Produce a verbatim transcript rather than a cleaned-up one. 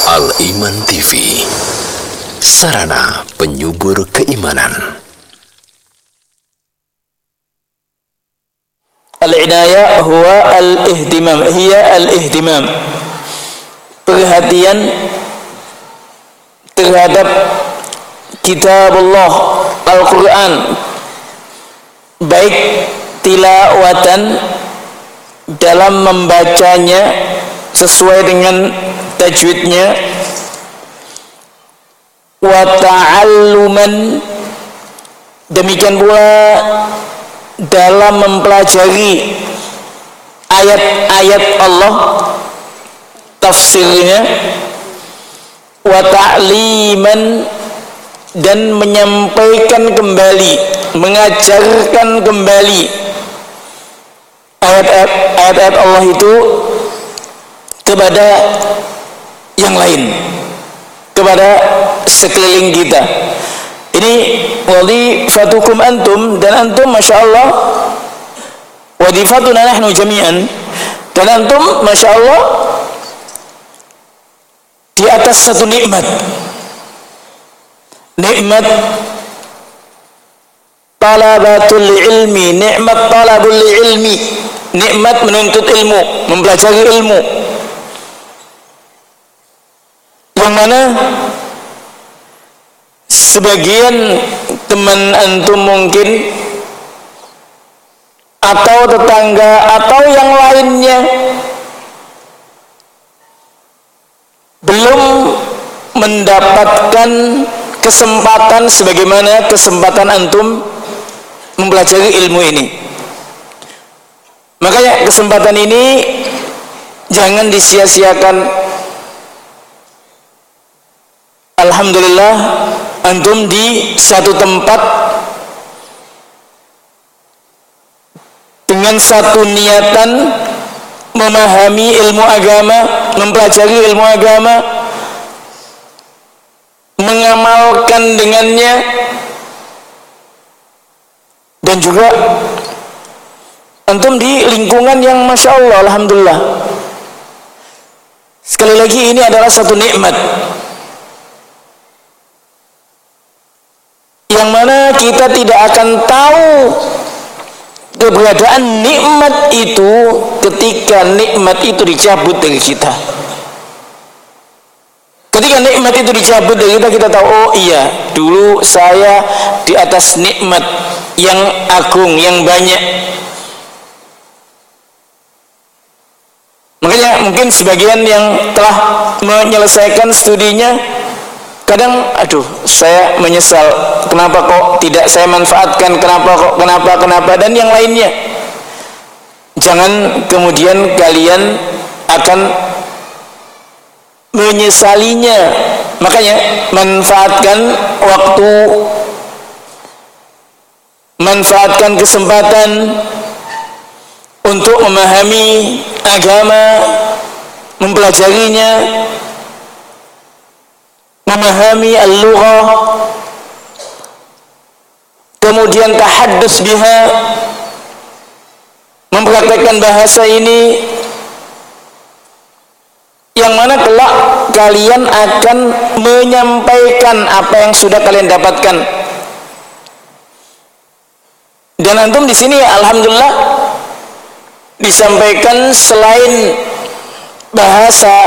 Al-Iman T V, sarana penyubur keimanan. Al-inayah huwa al-ihtimam, hiya al-ihtimam, perhatian terhadap kitabullah Al-Quran, baik tilawatan dalam membacanya sesuai dengan tajwidnya, wa ta'alluman, demikian pula dalam mempelajari ayat-ayat Allah, tafsirnya, wa ta'liman, dan menyampaikan kembali, mengajarkan kembali ayat-ayat Allah itu kepada yang lain, kepada sekeliling kita. Ini wadifatukum antum, dan antum masya Allah, wadifatuna nahnu jami'an, dan antum masya Allah di atas satu nikmat, nikmat talabatul ilmi, nikmat talabul ilmi, nikmat menuntut ilmu, mempelajari ilmu, yang mana sebagian teman antum mungkin atau tetangga atau yang lainnya belum mendapatkan kesempatan sebagaimana kesempatan antum mempelajari ilmu ini. Makanya kesempatan ini jangan disia-siakan. Alhamdulillah antum di satu tempat dengan satu niatan memahami ilmu agama, mempelajari ilmu agama, mengamalkan dengannya, dan juga antum di lingkungan yang masya Allah, alhamdulillah. Sekali lagi ini adalah satu nikmat yang mana kita tidak akan tahu keberadaan nikmat itu ketika nikmat itu dicabut dari kita. Ketika nikmat itu dicabut dari kita, kita tahu, oh iya, dulu saya di atas nikmat yang agung, yang banyak. Makanya mungkin sebagian yang telah menyelesaikan studinya kadang, aduh, saya menyesal, kenapa kok tidak saya manfaatkan, kenapa kok, kenapa, kenapa, dan yang lainnya. Jangan kemudian kalian akan menyesalinya. Makanya manfaatkan waktu, manfaatkan kesempatan untuk memahami agama, mempelajarinya, memahami al-lughah, kemudian tahaddus biha, mempraktekkan bahasa ini, yang mana kelak kalian akan menyampaikan apa yang sudah kalian dapatkan. Dan antum di sini alhamdulillah disampaikan selain bahasa